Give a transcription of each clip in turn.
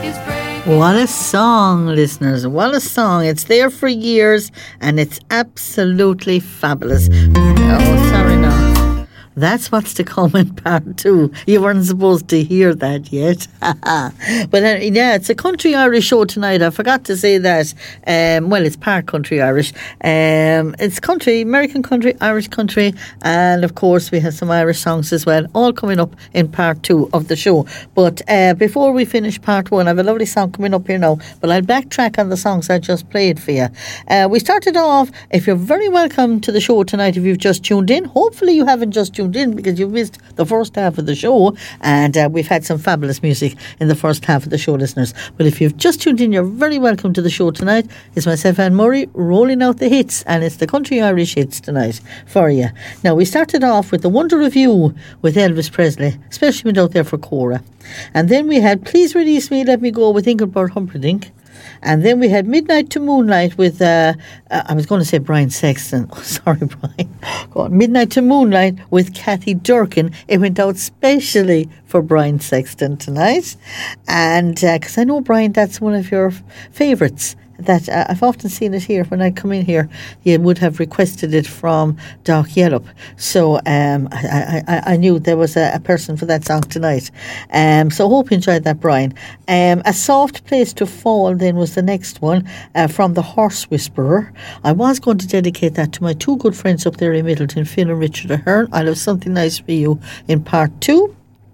What a song, listeners. What a song. It's there for years and it's absolutely fabulous. Oh, sorry now. That's what's to come in part 2. You weren't supposed to hear that yet. But yeah, it's a country Irish show tonight. I forgot to say that. Well, it's part country Irish. It's country, American country, Irish country. And of course, we have some Irish songs as well, all coming up in part 2 of the show. But before we finish part 1, I have a lovely song coming up here now. But I'll backtrack on the songs I just played for you. We started off, if you're very welcome to the show tonight, if you've just tuned in. Hopefully you haven't just tuned in because you missed the first half of the show, and we've had some fabulous music in the first half of the show, listeners. But if you've just tuned in, you're very welcome to the show tonight. It's myself, Anne Murray, rolling out the hits, and it's the country Irish hits tonight for you. Now, we started off with The Wonder of You with Elvis Presley, especially went out there for Cora. And then we had Please Release Me, Let Me Go with Engelbert Humperdinck. And then we had Midnight to Moonlight with, I was going to say Brian Sexton. Oh, sorry, Brian. Go on. Midnight to Moonlight with Kathy Durkin. It went out specially for Brian Sexton tonight. And because I know, Brian, that's one of your favourites. That I've often seen it here when I come in here. You would have requested it from Doc Yellup. So I knew there was a person for that song tonight. So hope you enjoyed that, Brian. A Soft Place to Fall then was the next one from The Horse Whisperer. I was going to dedicate that to my two good friends up there in Middleton, Phil and Richard Ahern. I'll have something nice for you in part 2.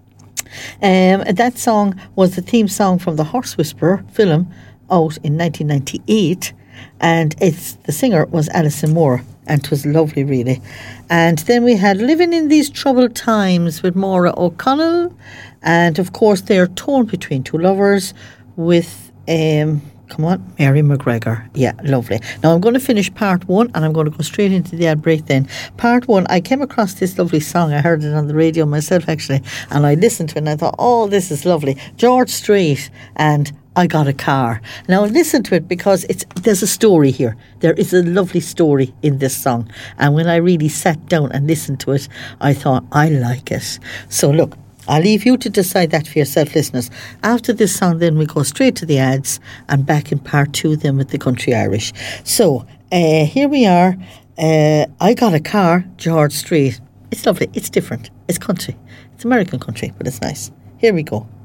That song was the theme song from The Horse Whisperer film, out in 1998, and the singer was Alison Moore, and it was lovely, really. And then we had Living in These Troubled Times with Maura O'Connell, and of course they're Torn Between Two Lovers with Mary McGregor. Yeah, lovely. Now I'm going to finish part 1 and I'm going to go straight into the ad break then. Part 1, I came across this lovely song. I heard it on the radio myself, actually, and I listened to it and I thought, oh, this is lovely. George Strait and I Got a Car. Now listen to it, because there's a story here. There is a lovely story in this song. And when I really sat down and listened to it, I thought, I like it. So look, I'll leave you to decide that for yourself, listeners. After this song, then we go straight to the ads and back in part 2 then with the country Irish. So here we are. I Got a Car, George Strait. It's lovely. It's different. It's country. It's American country, but it's nice. Here we go.